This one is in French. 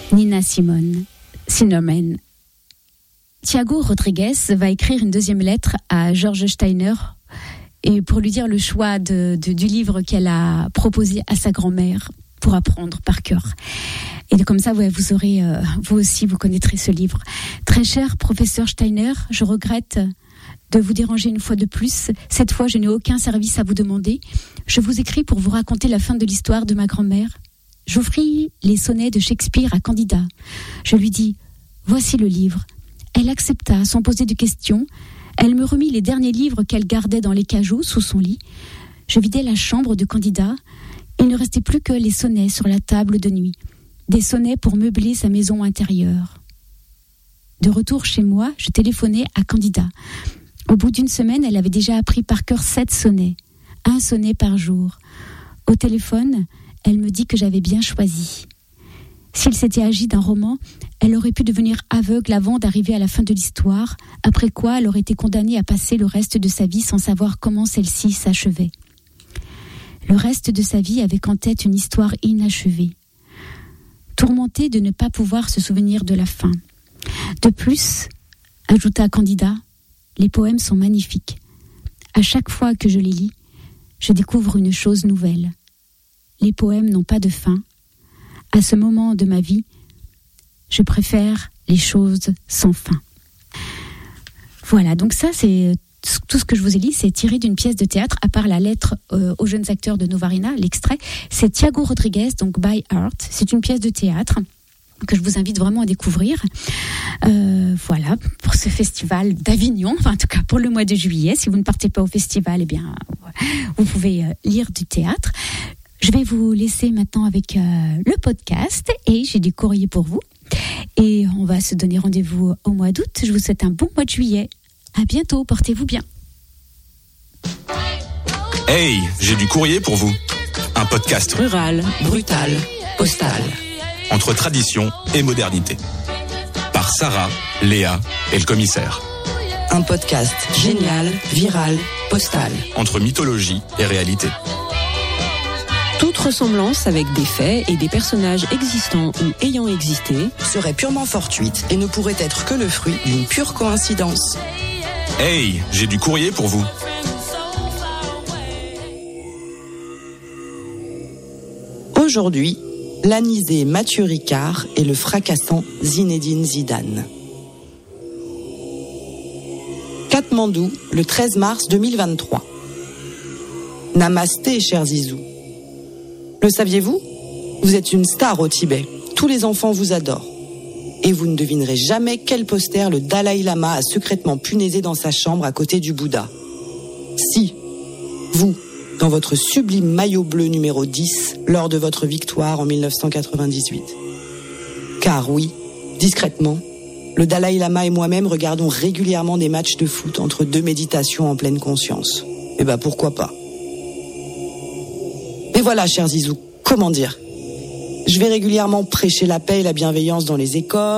Nina Simone. Thiago Rodriguez va écrire une deuxième lettre à George Steiner et pour lui dire le choix du livre qu'elle a proposé à sa grand-mère pour apprendre par cœur. Et comme ça, vous aurez, vous aussi, vous connaîtrez ce livre. Très cher professeur Steiner, je regrette de vous déranger une fois de plus. Cette fois, je n'ai aucun service à vous demander. Je vous écris pour vous raconter la fin de l'histoire de ma grand-mère. J'offris les sonnets de Shakespeare à Candida. Je lui dis « Voici le livre ». Elle accepta sans poser de questions. Elle me remit les derniers livres qu'elle gardait dans les cajots sous son lit. Je vidai la chambre de Candida. Il ne restait plus que les sonnets sur la table de nuit. Des sonnets pour meubler sa maison intérieure. De retour chez moi, je téléphonai à Candida. Au bout d'une semaine, elle avait déjà appris par cœur 7 sonnets. 1 sonnet par jour. Au téléphone, elle me dit que j'avais bien choisi. S'il s'était agi d'un roman, elle aurait pu devenir aveugle avant d'arriver à la fin de l'histoire, après quoi elle aurait été condamnée à passer le reste de sa vie sans savoir comment celle-ci s'achevait. Le reste de sa vie avec en tête une histoire inachevée. Tourmentée de ne pas pouvoir se souvenir de la fin. De plus, ajouta Candida, les poèmes sont magnifiques. À chaque fois que je les lis, je découvre une chose nouvelle. Les poèmes n'ont pas de fin. À ce moment de ma vie, je préfère les choses sans fin. Voilà, donc ça c'est tout ce que je vous ai dit, c'est tiré d'une pièce de théâtre, à part la lettre aux jeunes acteurs de Novarina, l'extrait, c'est Thiago Rodriguez, donc By Heart, c'est une pièce de théâtre que je vous invite vraiment à découvrir. Voilà, pour ce festival d'Avignon, enfin en tout cas pour le mois de juillet. Si vous ne partez pas au festival, eh bien, vous pouvez lire du théâtre. Je vais vous laisser maintenant avec le podcast et j'ai du courrier pour vous. Et on va se donner rendez-vous au mois d'août. Je vous souhaite un bon mois de juillet. À bientôt, portez-vous bien. Hey, j'ai du courrier pour vous. Un podcast rural, brutal, postal. Entre tradition et modernité. Par Sarah, Léa et le commissaire. Un podcast génial, viral, postal. Entre mythologie et réalité. Toute ressemblance avec des faits et des personnages existants ou ayant existé serait purement fortuite et ne pourrait être que le fruit d'une pure coïncidence. Hey, j'ai du courrier pour vous. Aujourd'hui, l'anisé Mathieu Ricard et le fracassant Zinedine Zidane. Katmandou, le 13 mars 2023. Namasté, cher Zizou. Le saviez-vous ? Vous êtes une star au Tibet. Tous les enfants vous adorent. Et vous ne devinerez jamais quel poster le Dalai Lama a secrètement punaisé dans sa chambre à côté du Bouddha. Si, vous, dans votre sublime maillot bleu numéro 10, lors de votre victoire en 1998. Car oui, discrètement, le Dalai Lama et moi-même regardons régulièrement des matchs de foot entre 2 méditations en pleine conscience. Eh ben pourquoi pas ? Et voilà, cher Zizou, comment dire ? Je vais régulièrement prêcher la paix et la bienveillance dans les écoles.